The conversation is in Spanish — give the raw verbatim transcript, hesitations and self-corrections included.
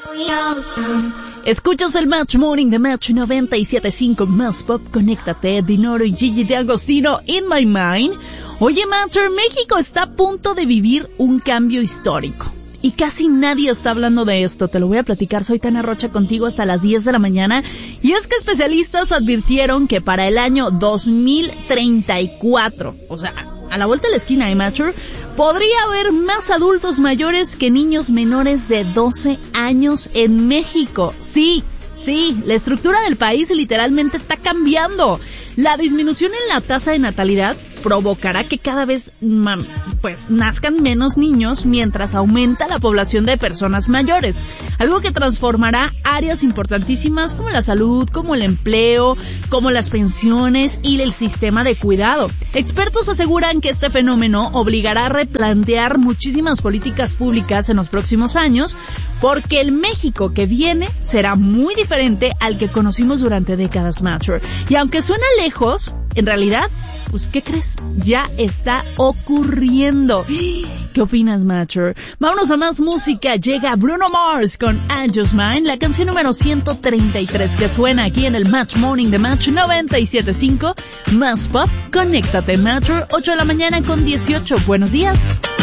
Escuchas el Match Morning de Match noventa y siete punto cinco Más Pop. Conéctate, Dinoro y Gigi de Agostino, In My Mind. Oye, Matcher, México está a punto de vivir un cambio histórico. Y casi nadie está hablando de esto. Te lo voy a platicar. Soy Tana Rocha contigo hasta las diez de la mañana. Y es que especialistas advirtieron que para el año dos mil treinta y cuatro, o sea, a la vuelta de la esquina de Matcher, podría haber más adultos mayores que niños menores de doce años en México. Sí, sí, la estructura del país literalmente está cambiando. La disminución en la tasa de natalidad provocará que cada vez pues nazcan menos niños mientras aumenta la población de personas mayores, algo que transformará áreas importantísimas como la salud, como el empleo, como las pensiones y el sistema de cuidado. Expertos aseguran que este fenómeno obligará a replantear muchísimas políticas públicas en los próximos años, porque el México que viene será muy diferente al que conocimos durante décadas, Matcher. Y aunque suena lejos, en realidad, pues, ¿qué crees? Ya está ocurriendo. ¿Qué opinas, Matcher? Vámonos a más música. Llega Bruno Mars con I Just Mine, la canción número ciento treinta y tres que suena aquí en el Match Morning de Match noventa y siete punto cinco. Más Pop, conéctate, Matcher, ocho de la mañana con dieciocho. Buenos días.